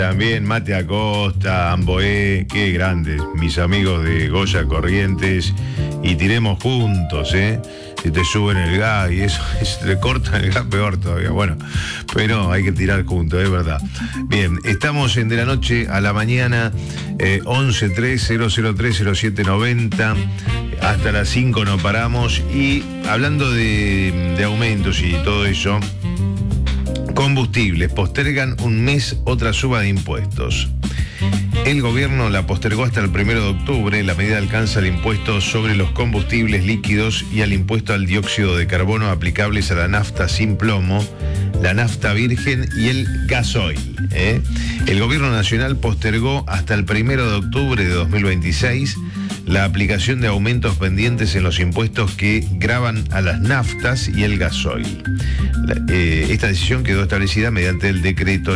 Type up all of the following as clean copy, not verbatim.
También Mate Acosta, Amboé, qué grandes, mis amigos de Goya Corrientes, y tiremos juntos, Si te suben el gas y eso, si te cortan el gas, peor todavía. Bueno, pero hay que tirar juntos, es verdad. Bien, estamos en De la Noche a la Mañana, 1130030790, hasta las 5 no paramos, y hablando de aumentos y todo eso. Combustibles, postergan un mes otra suba de impuestos. El gobierno la postergó hasta el 1 de octubre. La medida alcanza el impuesto sobre los combustibles líquidos y al impuesto al dióxido de carbono aplicables a la nafta sin plomo, la nafta virgen y el gasoil. El gobierno nacional postergó hasta el 1 de octubre de 2026 la aplicación de aumentos pendientes en los impuestos que gravan a las naftas y el gasoil. Esta decisión quedó establecida mediante el decreto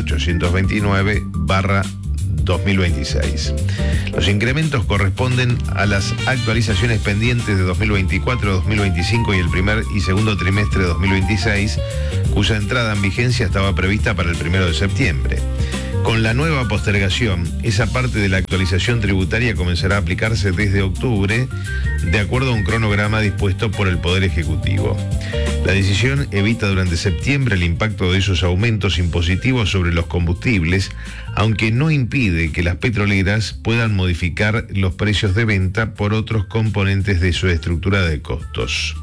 829/2026. Los incrementos corresponden a las actualizaciones pendientes de 2024, 2025 y el primer y segundo trimestre de 2026, cuya entrada en vigencia estaba prevista para el 1 de septiembre. Con la nueva postergación, esa parte de la actualización tributaria comenzará a aplicarse desde octubre, de acuerdo a un cronograma dispuesto por el Poder Ejecutivo. La decisión evita durante septiembre el impacto de esos aumentos impositivos sobre los combustibles, aunque no impide que las petroleras puedan modificar los precios de venta por otros componentes de su estructura de costos.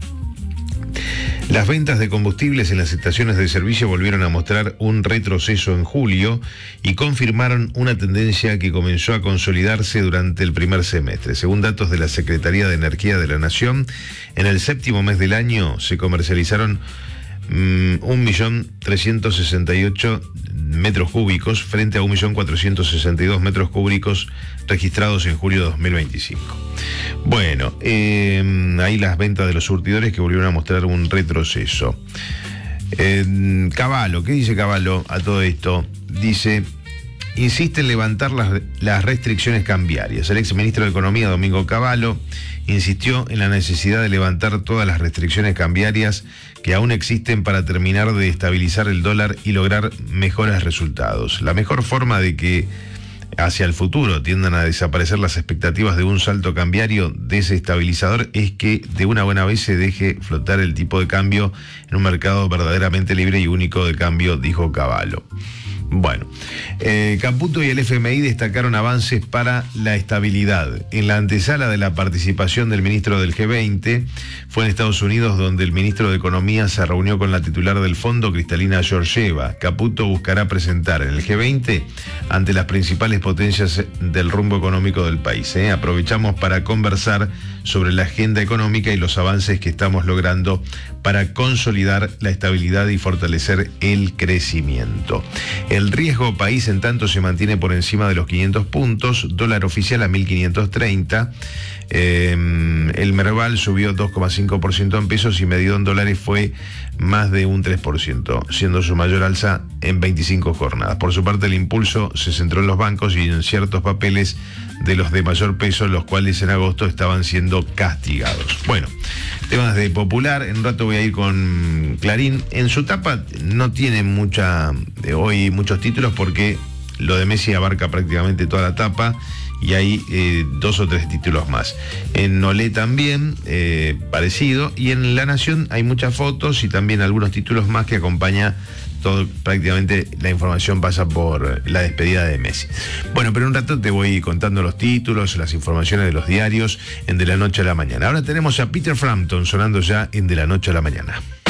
Las ventas de combustibles en las estaciones de servicio volvieron a mostrar un retroceso en julio y confirmaron una tendencia que comenzó a consolidarse durante el primer semestre. Según datos de la Secretaría de Energía de la Nación, en el séptimo mes del año se comercializaron 1.368.000 metros cúbicos frente a 1.462.000 metros cúbicos registrados en julio de 2025. Bueno, ahí las ventas de los surtidores que volvieron a mostrar un retroceso. Cavallo, ¿qué dice Cavallo a todo esto? Dice: insiste en levantar las restricciones cambiarias. El exministro de Economía, Domingo Cavallo, insistió en la necesidad de levantar todas las restricciones cambiarias que aún existen para terminar de estabilizar el dólar y lograr mejores resultados. La mejor forma de que hacia el futuro tiendan a desaparecer las expectativas de un salto cambiario desestabilizador es que de una buena vez se deje flotar el tipo de cambio en un mercado verdaderamente libre y único de cambio, dijo Cavallo. Bueno, Caputo y el FMI destacaron avances para la estabilidad. En la antesala de la participación del ministro del G20 fue en Estados Unidos, donde el ministro de Economía se reunió con la titular del fondo, Cristalina Georgieva. Caputo buscará presentar en el G20 ante las principales potencias del rumbo económico del país. Aprovechamos para conversar sobre la agenda económica y los avances que estamos logrando para consolidar la estabilidad y fortalecer el crecimiento. El riesgo país, en tanto, se mantiene por encima de los 500 puntos, dólar oficial a 1.530. El Merval subió 2,5% en pesos y medido en dólares fue más de un 3%, siendo su mayor alza en 25 jornadas. Por su parte, el impulso se centró en los bancos y en ciertos papeles de los de mayor peso, los cuales en agosto estaban siendo castigados. Bueno, temas de Popular, en un rato voy a ir con Clarín. En su tapa no tiene hoy muchos títulos porque lo de Messi abarca prácticamente toda la tapa y hay 2 o 3 títulos más. En Olé también, parecido, y en La Nación hay muchas fotos y también algunos títulos más que acompaña todo, prácticamente la información pasa por la despedida de Messi. Bueno, pero un rato te voy contando los títulos, las informaciones de los diarios en De la Noche a la Mañana. Ahora tenemos a Peter Frampton sonando ya en De la Noche a la Mañana.